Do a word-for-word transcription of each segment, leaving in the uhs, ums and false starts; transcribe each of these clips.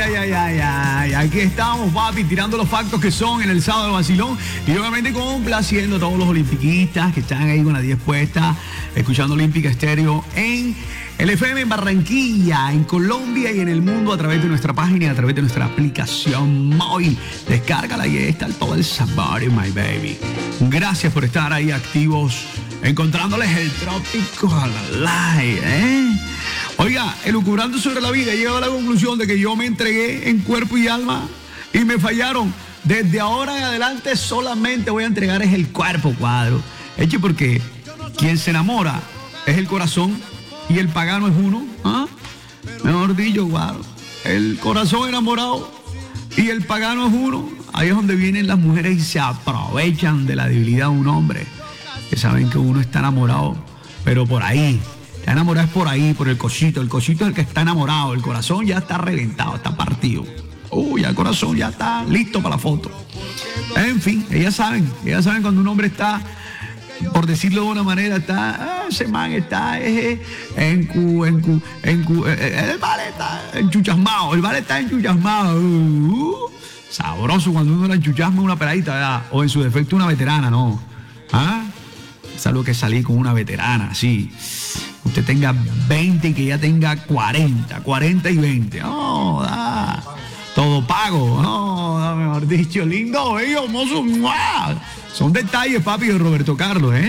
ay, ay, ay, ay. Aquí estamos, papi, tirando los factos que son en el sábado de vacilón. Y obviamente complaciendo a todos los olimpiquistas que están ahí con la diez puesta, escuchando Olímpica Estéreo en el F M en Barranquilla, en Colombia y en el mundo a través de nuestra página y a través de nuestra aplicación móvil. Descárgala y ahí está todo el sabor, my baby. Gracias por estar ahí activos, encontrándoles el trópico a la live, ¿eh? Oiga, elucubrando sobre la vida, he llegado a la conclusión de que yo me entregué en cuerpo y alma y me fallaron. Desde ahora en adelante solamente voy a entregar es el cuerpo, cuadro. Eche, porque quien se enamora es el corazón y el pagano es uno. ¿Ah? Mejor dicho, cuadro. El corazón enamorado y el pagano es uno. Ahí es donde vienen las mujeres y se aprovechan de la debilidad de un hombre. Que saben que uno está enamorado, pero por ahí. Está enamorado es por ahí, por el cosito. El cosito es el que está enamorado. El corazón ya está reventado, está partido. Uy, el corazón ya está listo para la foto. En fin, ellas saben. Ellas saben cuando un hombre está, por decirlo de una manera, está, ah, ese man está eh, en cu, en cu, en cu, eh, el vale está enchuchasmado. El vale está enchuchasmado. Uh, uh, sabroso cuando uno la enchuchasma una peladita, ¿verdad? O en su defecto una veterana, ¿no? ¿Ah? Es algo que salí con una veterana, sí. Usted tenga veinte y que ella tenga cuarenta, cuarenta y veinte. Oh, da. Todo pago. Oh, da, mejor dicho, lindo, bello, hermoso. ¡Mua! Son detalles, papi, de Roberto Carlos, ¿eh?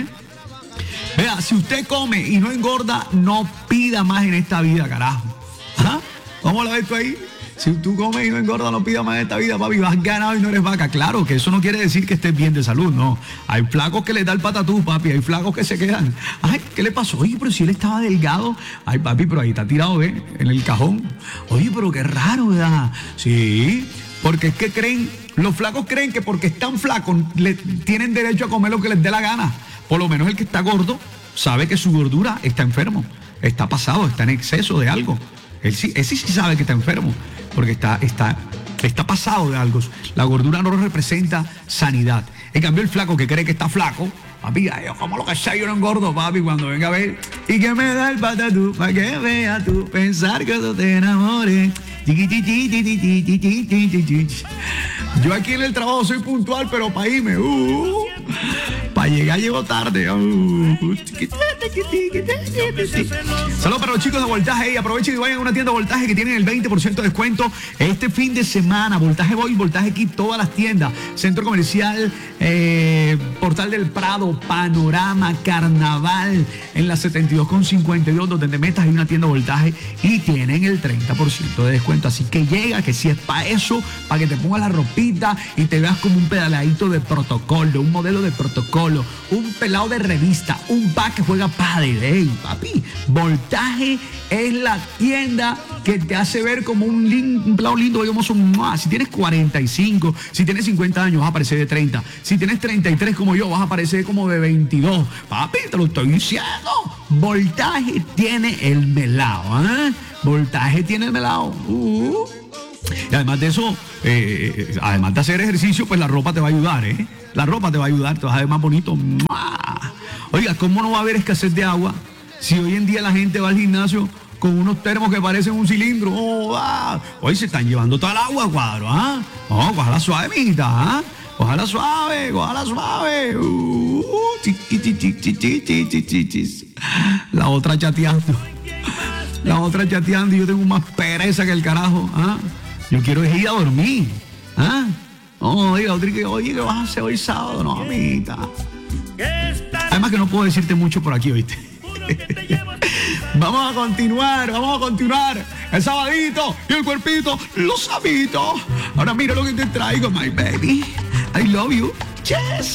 Vea, si usted come y no engorda, no pida más en esta vida, carajo. ¿Ah? ¿Cómo la ves tú ahí? Si tú comes y no engordas, no pidas más en esta vida, papi, vas ganado y no eres vaca. Claro que eso no quiere decir que estés bien de salud, no. Hay flacos que les da el patatú, papi, hay flacos que se quedan. Ay, ¿qué le pasó? Oye, pero si él estaba delgado. Ay, papi, pero ahí está tirado, ¿eh? En el cajón. Oye, pero qué raro, ¿verdad? Sí, porque es que creen, los flacos creen que porque están flacos, le tienen derecho a comer lo que les dé la gana. Por lo menos el que está gordo sabe que su gordura está enfermo, está pasado, está en exceso de algo. Él sí, ese sí sabe que está enfermo, porque está, está, está pasado de algo. La gordura no representa sanidad. En cambio, el flaco que cree que está flaco, papi, yo como lo que sea, yo no engordo, papi, cuando venga a ver. Y que me da el patatú, para que vea tú, pensar que tú te enamores. Yo aquí en el trabajo soy puntual, pero para irme, uh, para llegar llego tarde. Uh. Saludos para los chicos de Voltaje y aprovechen y vayan a una tienda de Voltaje que tienen el veinte por ciento de descuento este fin de semana. Voltaje Boy, Voltaje Kit, todas las tiendas. Centro Comercial, eh, Portal del Prado, Panorama, Carnaval, en la setenta y dos con cincuenta y dos, donde te metas hay una tienda de Voltaje y tienen el treinta por ciento de descuento. Así que llega, que si es para eso, para que te pongas la ropita y te veas como un pedaladito de protocolo, un modelo de protocolo, un pelado de revista, un pack que juega pádel, hey, papi. Voltaje es la tienda que te hace ver como un, lin, un pelado lindo, digamos, un, si tienes cuarenta y cinco, si tienes cincuenta años vas a parecer de treinta, si tienes treinta y tres como yo vas a parecer como de veintidós, papi, te lo estoy diciendo. Voltaje tiene el melao, ¿eh? Voltaje tiene el melao. Uh. Y además de eso, eh, además de hacer ejercicio, pues la ropa te va a ayudar, ¿eh? La ropa te va a ayudar, te vas a ver más bonito. ¡Mua! Oiga, ¿cómo no va a haber escasez de agua si hoy en día la gente va al gimnasio con unos termos que parecen un cilindro? Oh, ah. Hoy se están llevando toda el agua, cuadro, ¿ah? No, cójala suave, mijita, ¿ah? Cójala suave, cójala suave. Uh, chiqui, chiqui, chiqui, chiqui, chiqui. La otra chateando. La otra chateando y yo tengo más pereza que el carajo, ¿ah? Yo quiero ir a dormir, ¿ah? No, diga, otra que, oye, ¿qué vas a hacer hoy sábado? No, amiguita. Además que no puedo decirte mucho por aquí, ¿oíste? Vamos a continuar, vamos a continuar. El sabadito y el cuerpito, los sabitos. Ahora mira lo que te traigo, my baby. I love you. Yes.